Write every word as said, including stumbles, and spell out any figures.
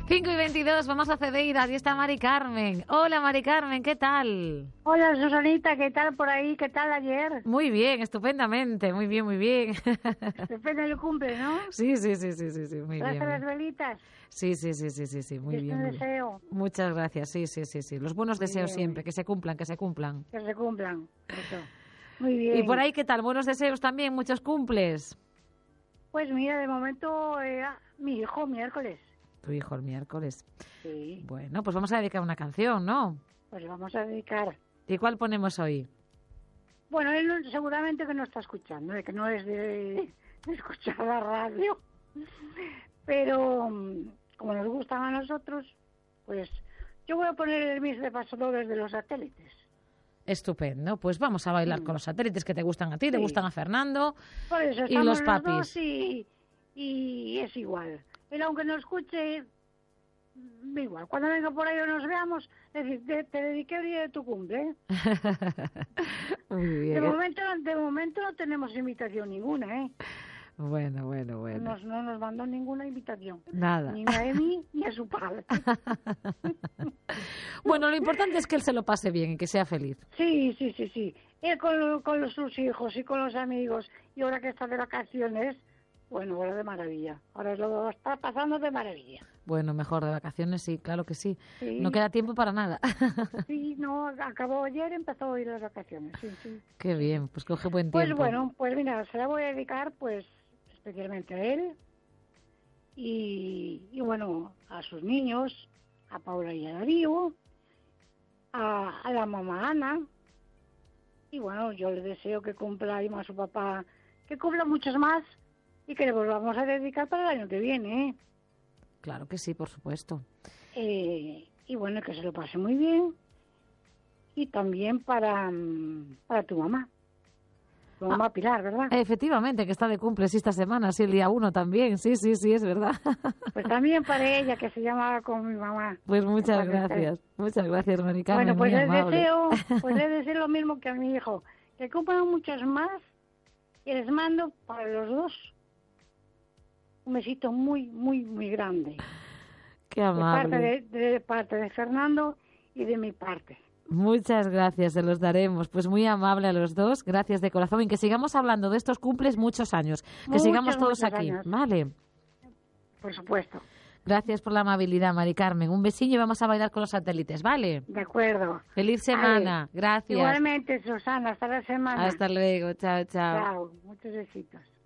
cinco y veintidós, vamos a Cedeira, ahí está Mari Carmen. Hola Mari Carmen, ¿qué tal? Hola Susanita, ¿qué tal por ahí? ¿Qué tal ayer? Muy bien, estupendamente, muy bien, muy bien. Depende del cumple, ¿no? Sí, sí, sí, sí, sí, sí, muy bien. ¿Traes las velitas? Sí, sí, sí, sí, sí, sí, muy ¿Es bien. un Muy bien. deseo? Muchas gracias, sí, sí, sí, sí. Los buenos Muy deseos bien, siempre, que se cumplan, que se cumplan. que se cumplan, eso. Muy bien. ¿Y por ahí qué tal? ¿Buenos deseos también? ¿Muchos cumples? Pues mira, de momento, eh, mi hijo, miércoles. Tu hijo el miércoles. Sí. Bueno, pues vamos a dedicar una canción, ¿no? Pues vamos a dedicar. ¿Y cuál ponemos hoy? Bueno, él no- seguramente que no está escuchando, eh, que no es de, de escuchar la radio. Pero mm, como nos gustan a nosotros, pues yo voy a poner el Mis de Pasadores de los Satélites. Estupendo, pues vamos a bailar Mm. con los satélites que te gustan a ti, te Sí. gustan a Fernando Por eso y estamos los los papis. dos y, y es igual. Él, aunque no escuche, mm, igual. Cuando venga por ahí o nos veamos, es decir, te, te dediqué el día de tu cumple. ¿eh? Muy De bien. momento, de momento no tenemos invitación ninguna, ¿eh? Bueno, bueno, bueno. Nos, no nos mandó ninguna invitación. Nada. Ni a Emi ni a su padre. Bueno, lo importante es que él se lo pase bien y que sea feliz. Sí, sí, sí, sí. Él con, lo- con los- sus hijos y con los amigos. Y ahora que está de vacaciones, bueno, ahora de maravilla. Ahora lo está pasando de maravilla. Bueno, mejor de vacaciones, sí, claro que sí. Sí. No queda tiempo para nada. Sí, no, acabó ayer, empezó hoy las vacaciones, sí, sí. Qué bien, pues coge buen Pues tiempo. bueno, pues mira, se la voy a dedicar pues especialmente a él y, y bueno, a sus niños, a Paula y a Darío, a, a la mamá Ana, y bueno, yo le deseo que cumpla y más a su papá, que cumpla muchos más y que le volvamos a dedicar para el año que viene, ¿eh? Claro que sí, por supuesto. Eh, y bueno, que se lo pase muy bien. Y también para, mm, para tu mamá. Tu mamá Pilar, ¿verdad? Efectivamente, que está de cumple sí, esta semana, sí, el día uno también. Sí, sí, sí, es verdad. Pues también para ella, que se llamaba como mi mamá. Pues muchas Entonces, gracias. Muchas gracias, Mari Carmen, Bueno, pues muy les amable. deseo, pues les deseo lo mismo que a mi hijo. Que cumplan muchos más. Y les mando para los dos un besito muy, muy, muy grande. Qué De parte amable. de, de parte de Fernando y de mi parte. Muchas gracias, se los daremos. Pues muy amable a los dos, gracias de corazón. Y que sigamos hablando de estos cumples muchos años. Que Muchos, sigamos todos muchos aquí, años. ¿vale? Por supuesto. Gracias por la amabilidad, Mari Carmen. Un besillo y vamos a bailar con los satélites, ¿vale? De acuerdo. Feliz semana. Gracias. Igualmente, Susana, hasta la semana. Hasta luego. Chao, chao. Chao, muchos besitos.